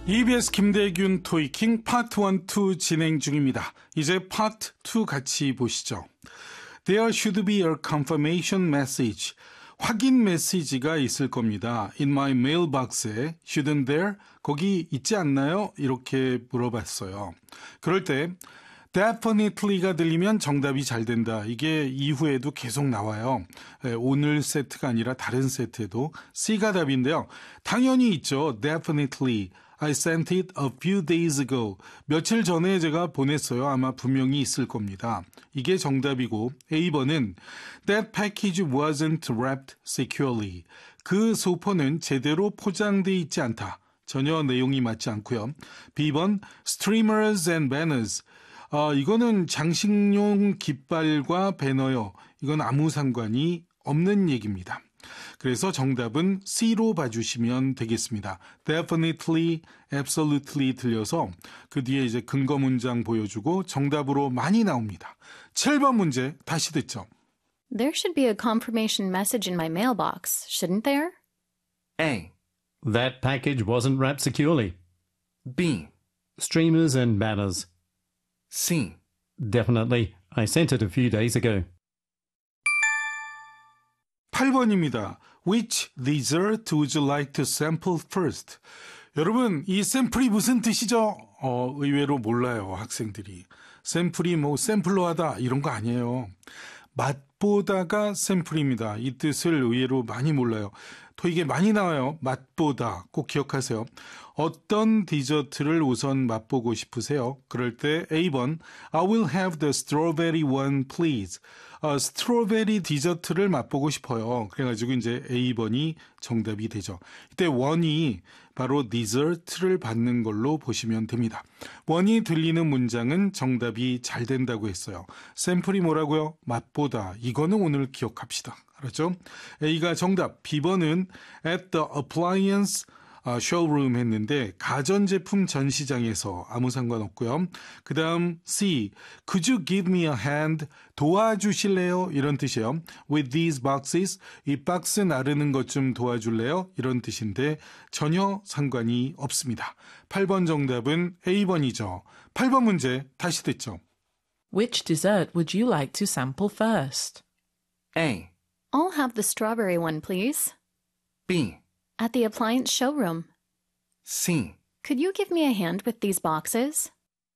EBS 김대균 토익킹 파트 1, 2 진행 중입니다. 이제 파트 2 같이 보시죠. There should be a confirmation message. 확인 메시지가 있을 겁니다. In my mailbox에 shouldn't there? 거기 있지 않나요? 이렇게 물어봤어요. 그럴 때 definitely가 들리면 정답이 잘 된다. 이게 이후에도 계속 나와요. 오늘 세트가 아니라 다른 세트에도 C가 답인데요. 당연히 있죠. Definitely. I sent it a few days ago. 며칠 전에 제가 보냈어요. 아마 분명히 있을 겁니다. 이게 정답이고 A번은 That package wasn't wrapped securely. 그 소포는 제대로 포장돼 있지 않다. 전혀 내용이 맞지 않고요. B번 Streamers and banners. 이거는 장식용 깃발과 배너요. 이건 아무 상관이 없는 얘기입니다. 그래서 정답은 C로 봐주시면 되겠습니다. Definitely, absolutely 들려서 그 뒤에 이제 근거 문장 보여주고 정답으로 많이 나옵니다. 7번 문제 다시 듣죠. There should be a confirmation message in my mailbox, shouldn't there? A. That package wasn't wrapped securely. B. Streamers and banners. C. Definitely. I sent it a few days ago. 8번입니다. Which dessert would you like to sample first? 여러분, 이 샘플이 무슨 뜻이죠? 의외로 몰라요, 학생들이. 샘플이 샘플로 하다 이런 거 아니에요. 맛보다가 샘플입니다. 이 뜻을 의외로 많이 몰라요. 토익에 많이 나와요. 맛보다 꼭 기억하세요. 어떤 디저트를 우선 맛보고 싶으세요? 그럴 때 A번 I will have the strawberry one please. 스트로베리 디저트를 맛보고 싶어요. 그래가지고 이제 A번이 정답이 되죠. 이때 원이 바로 디저트를 받는 걸로 보시면 됩니다. 원이 들리는 문장은 정답이 잘 된다고 했어요. 샘플이 뭐라고요? 맛보다. 이거는 오늘 기억합시다. 알았죠? A가 정답. B번은 at the appliance showroom 했는데 가전제품 전시장에서 아무 상관없고요. 그 다음 C, could you give me a hand? 도와주실래요? 이런 뜻이에요. With these boxes, 이 박스 나르는 것 좀 도와줄래요? 이런 뜻인데 전혀 상관이 없습니다. 8번 정답은 A번이죠. 8번 문제 다시 듣죠. Which dessert would you like to sample first? A. I'll have the strawberry one, please. B. At the appliance showroom. C. Could you give me a hand with these boxes?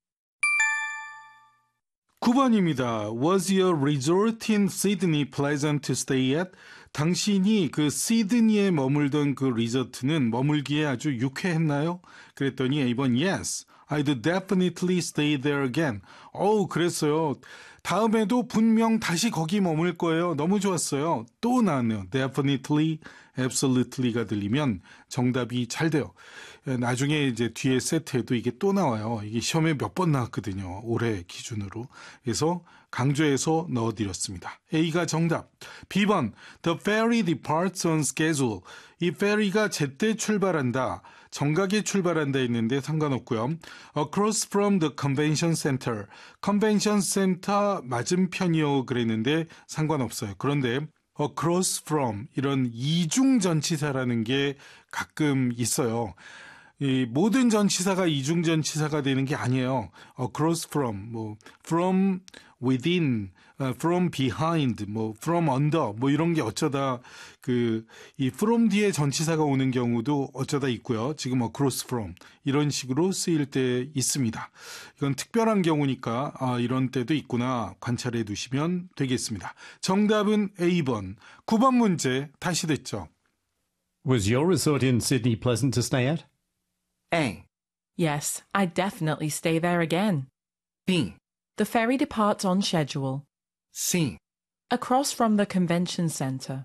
9번입니다. Was your resort in Sydney pleasant to stay at? 당신이 그 시드니에 머물던 그 리조트는 머물기에 아주 유쾌했나요? 그랬더니 A번 yes. I'd definitely stay there again. 그랬어요. 다음에도 분명 다시 거기 머물 거예요. 너무 좋았어요. 또 나왔네요. Definitely, absolutely가 들리면 정답이 잘 돼요. 나중에 이제 뒤에 세트에도 이게 또 나와요. 이게 시험에 몇 번 나왔거든요. 올해 기준으로. 그래서 강조해서 넣어드렸습니다. A가 정답. B번 The ferry departs on schedule. 이 페리가 제때 출발한다. 정각에 출발한다 했는데 상관없고요. Across from the convention center. 컨벤션 센터 맞은편이요 그랬는데 상관없어요. 그런데 across from 이런 이중전치사라는 게 가끔 있어요. 이 모든 전치사가 이중전치사가 되는 게 아니에요. across from, from within, from behind, from under, 이런 게 어쩌다 이 from 뒤에 전치사가 오는 경우도 어쩌다 있고요. 지금 across from 이런 식으로 쓰일 때 있습니다. 이건 특별한 경우니까 이런 때도 있구나 관찰해 두시면 되겠습니다. 정답은 A번. 9번 문제 다시 듣죠. Was your resort in Sydney pleasant to stay at? A. Yes, I'd definitely stay there again. B. The ferry departs on schedule. C. Across from the convention center.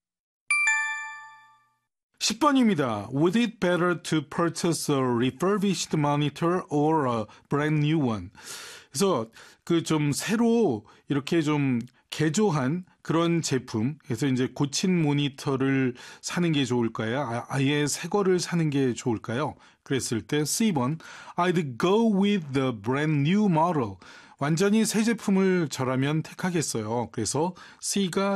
10번입니다. Would it better to purchase a refurbished monitor or a brand new one? 그래서 좀 새로 이렇게 좀 개조한 그런 제품, 그래서 이제 고친 모니터를 사는 게 좋을까요? 아예 새 거를 사는 게 좋을까요? 그랬을 때 C번 I'd go with the brand new model. 완전히 새 제품을 저라면 택하겠어요. 그래서 C가